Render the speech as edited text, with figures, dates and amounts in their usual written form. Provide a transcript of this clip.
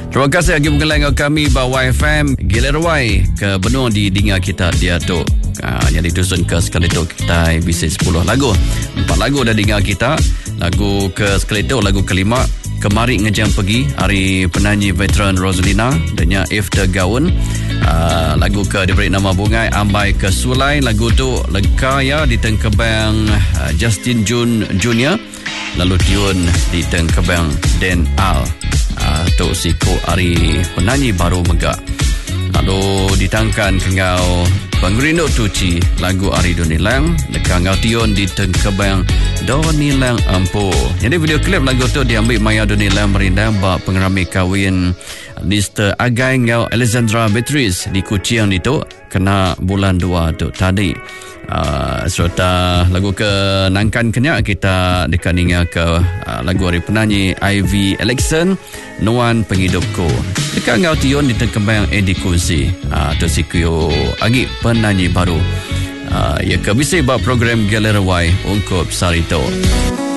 Terima kasih lagi mengenai kami bawa FM Gilerawai ke benua di dinga kita dia tu. Yang ditusun ke sekali tu kita bisa 10 lagu. 4 lagu dah dinga kita. Lagu ke sekali tu lagu kelima Kemari Ngejang Pergi, hari penyanyi veteran Rosalina dan Ifta Gaun. Lagu ke diberi nama Bungai Ambai ke Sulai, lagu tu Leka ya di Tengkebang Justin Junior, lalu Tiun di Tengkebang Dan Al. Tu siku hari penyanyi baru megak. Lalu ditangkan kengau Pangrindo Tuci, lagu Ari Donilang dekat ngau Tion di Tengkebang Donilang Ampo. Jadi video klip lagu tu diambil Maya Donilang merindang bak pengerami kahwin Mr. Agai ngau Alexandra Beatrice di Kuching itu kena bulan 2 tu tadi. Serta lagu ke nangkan kenyak kita dekat ninga ke lagu hari penyanyi Ivy Alexson Nuan Penghidupku dekat ngau Tion di Tengkebang Eddie Kunsi. Tu sikio agi penyanyi baru. Ya ke bisa buat program Gilerawai ungkup Sarito.